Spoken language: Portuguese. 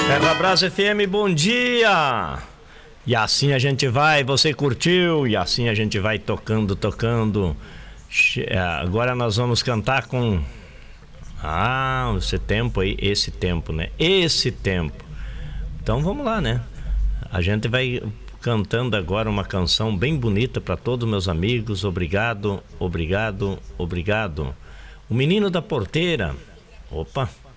Terra Brasa FM, bom dia! E assim a gente vai, você curtiu? E assim a gente vai tocando. Agora nós vamos cantar com... esse tempo aí, esse tempo, né? Esse tempo. Então vamos lá, né? A gente vai cantando agora uma canção bem bonita para todos meus amigos. Obrigado, obrigado, obrigado. O Menino da Porteira. Opa!